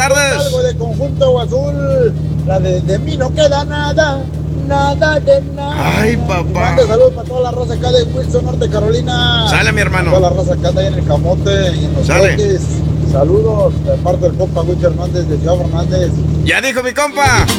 tardes. Algo de Conjunto Azul. La de mí no queda nada. Nada de nada. Ay, papá. Mande saludos para toda la raza acá de Wilson, Norte Carolina. Sale, mi hermano. Toda la raza que anda ahí en el camote y en los Sale. troques. Saludos de parte del compa Wilson Hernández de Ciudad Fernández. Ya dijo mi compa.